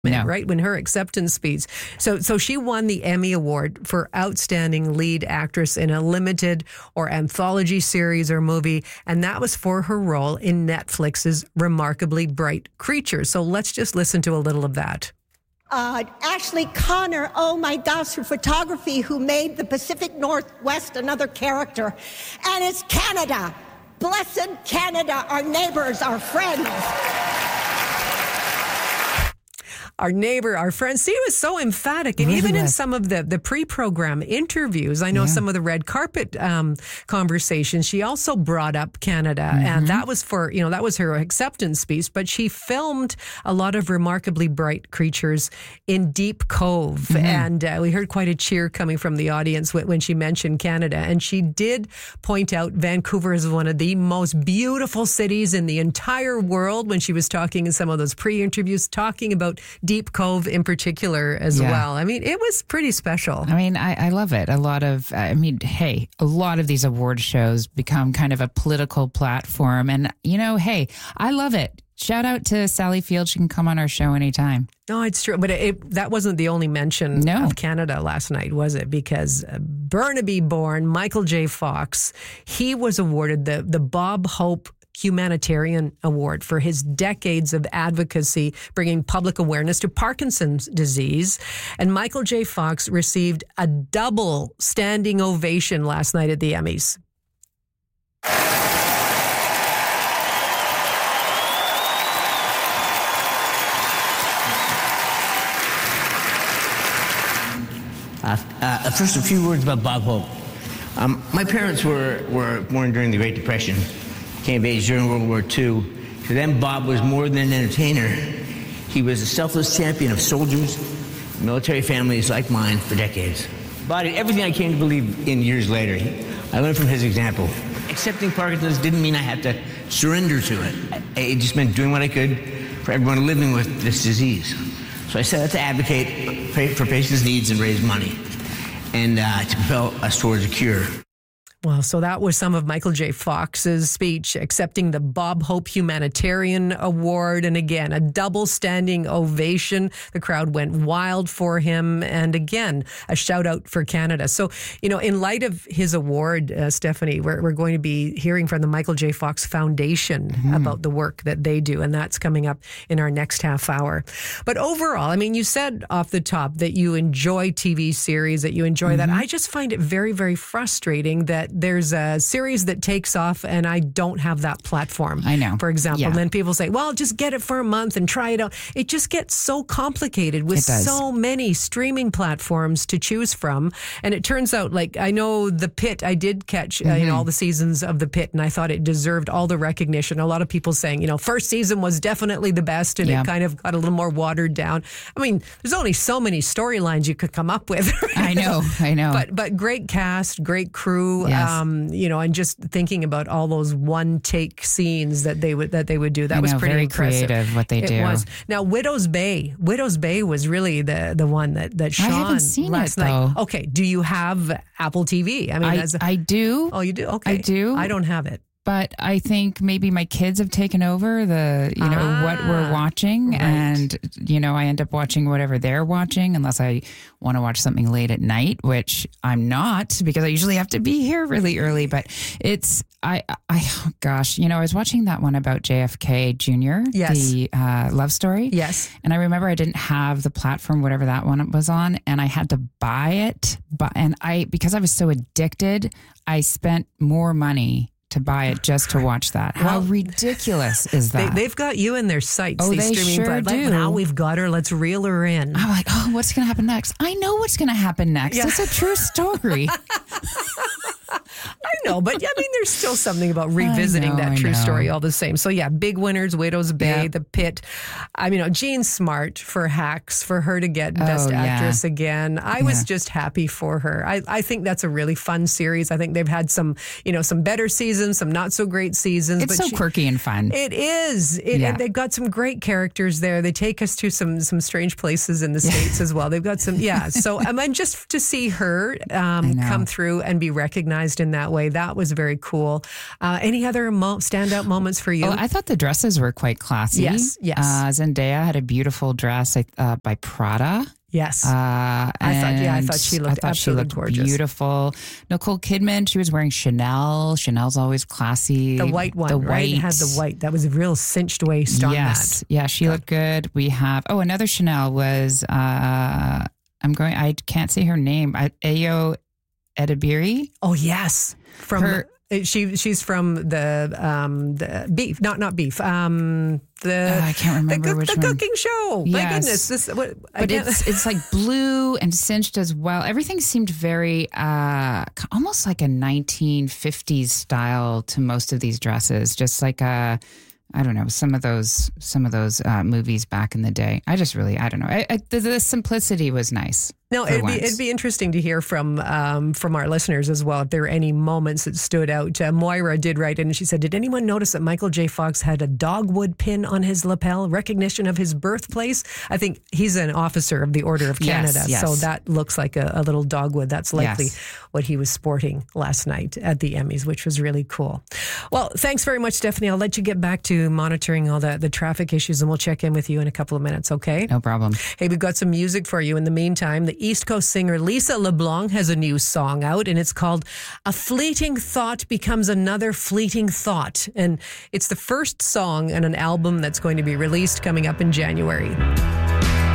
No. Right, when her acceptance speech. So she won the Emmy Award for Outstanding Lead Actress in a Limited or Anthology Series or Movie, and that was for her role in Netflix's Remarkably Bright Creatures. So let's just listen to a little of that. Ashley Connor, oh my gosh, her photography, who made the Pacific Northwest another character. And it's Canada. Blessed Canada, our neighbors, our friends. Our neighbor, our friend. See, it was so emphatic. And even in some of the pre-program interviews, I know some of the red carpet conversations, she also brought up Canada. And that was that was her acceptance speech. But she filmed a lot of Remarkably Bright Creatures in Deep Cove. And we heard quite a cheer coming from the audience when she mentioned Canada. And she did point out Vancouver is one of the most beautiful cities in the entire world when she was talking in some of those pre-interviews, talking about Deep Cove in particular as well. I mean, it was pretty special. I mean, I love it. A lot of these award shows become kind of a political platform. And, hey, I love it. Shout out to Sally Field. She can come on our show anytime. No, it's true. But that wasn't the only mention of Canada last night, was it? Because Burnaby-born Michael J. Fox, he was awarded the Bob Hope Humanitarian Award for his decades of advocacy, bringing public awareness to Parkinson's disease. And Michael J. Fox received a double standing ovation last night at the Emmys. First, a few words about Bob Hope. My parents were born during the Great Depression. Came of age during World War II. To them, Bob was more than an entertainer. He was a selfless champion of soldiers, military families like mine for decades. Embodied everything I came to believe in years later. I learned from his example. Accepting Parkinson's didn't mean I had to surrender to it. It just meant doing what I could for everyone living with this disease. So I set out to advocate for patients' needs and raise money, and to propel us towards a cure. Well, so that was some of Michael J. Fox's speech accepting the Bob Hope Humanitarian Award. And again, a double standing ovation. The crowd went wild for him. And again, a shout out for Canada. So, in light of his award, Stephanie, we're going to be hearing from the Michael J. Fox Foundation about the work that they do. And that's coming up in our next half hour. But overall, I mean, you said off the top that you enjoy TV series, that you enjoy that. I just find it very, very frustrating that there's a series that takes off and I don't have that platform. I know. For example, and then people say, well, just get it for a month and try it out. It just gets so complicated with so many streaming platforms to choose from. And it turns out, like, I know The Pitt, I did catch all the seasons of The Pitt, and I thought it deserved all the recognition. A lot of people saying, first season was definitely the best, and it kind of got a little more watered down. I mean, there's only so many storylines you could come up with. I know. But great cast, great crew. And just thinking about all those one take scenes that they would do. That was pretty very impressive. Creative what they do. It was. Now, Widow's Bay was really the one that shone I haven't seen last it, night. though. Okay, do you have Apple TV? I mean, I do. Oh, you do? Okay, I do. I don't have it. But I think maybe my kids have taken over what we're watching. Right. And, I end up watching whatever they're watching unless I want to watch something late at night, which I'm not because I usually have to be here really early. But I was watching that one about JFK Jr., the love story. Yes. And I remember I didn't have the platform, whatever that one was on, and I had to buy it. Because I was so addicted, I spent more money to buy it just to watch that. How ridiculous is that? They've got you in their sights. Oh, these they streaming sure platforms. do. Now we've got her. Let's reel her in. I'm like, what's going to happen next? I know what's going to happen next. Yeah. It's a true story. I know, but there's still something about revisiting that true story all the same. So big winners, Widow's Bay, The Pitt. Jean Smart for Hacks, for her to get Best Actress again. I was just happy for her. I think that's a really fun series. I think they've had some better seasons, some not so great seasons. It's quirky and fun. It is. They've got some great characters there. They take us to some strange places in the States as well. They've got some, So just to see her come through and be recognized in that way, That was very cool. Any other standout moments for you? Oh, I thought the dresses were quite classy. Yes. Zendaya had a beautiful dress by Prada. Yes. I thought she looked absolutely gorgeous. Beautiful. Nicole Kidman, she was wearing Chanel. Chanel's always classy. The white one, right? It had the white. That was a real cinched waist on that. Yeah, she looked good. We have, another Chanel was, I can't say her name. Ayo Edebiri. Oh, yes. She's from the beef, not beef. I can't remember which the one. Cooking show. Yes. My goodness, it's like blue and cinched as well. Everything seemed very almost like a 1950s style to most of these dresses. Just like I don't know, some of those movies back in the day. I don't know. The simplicity was nice. No, it'd be interesting to hear from our listeners as well if there are any moments that stood out. Moira did write in and she said, "Did anyone notice that Michael J. Fox had a dogwood pin on his lapel, recognition of his birthplace?" I think he's an officer of the Order of Canada, yes. so that looks like a little dogwood. That's likely what he was sporting last night at the Emmys, which was really cool. Well, thanks very much, Stephanie. I'll let you get back to monitoring all the traffic issues, and we'll check in with you in a couple of minutes, okay? No problem. Hey, we've got some music for you in the meantime. The East Coast singer Lisa LeBlanc has a new song out, and it's called A Fleeting Thought Becomes Another Fleeting Thought. And it's the first song in an album that's going to be released coming up in January.